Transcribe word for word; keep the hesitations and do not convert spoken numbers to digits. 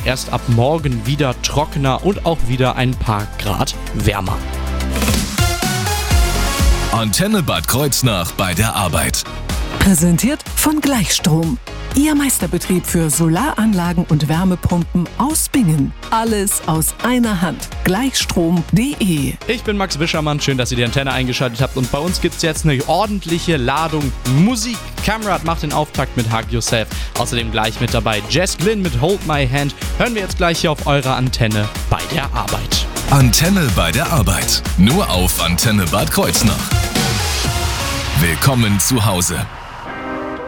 erst ab morgen wieder trockener und auch wieder ein paar Grad wärmer. Antenne Bad Kreuznach bei der Arbeit. Präsentiert von Gleichstrom. Ihr Meisterbetrieb für Solaranlagen und Wärmepumpen aus Bingen. Alles aus einer Hand. Gleichstrom punkt de. Ich bin Max Wischermann, schön, dass ihr die Antenne eingeschaltet habt und bei uns gibt es jetzt eine ordentliche Ladung Musik. Cameron macht den Auftakt mit Hug Yourself. Außerdem gleich mit dabei Jess Glynn mit Hold My Hand. Hören wir jetzt gleich hier auf eurer Antenne bei der Arbeit. Antenne bei der Arbeit. Nur auf Antenne Bad Kreuznach. Willkommen zu Hause.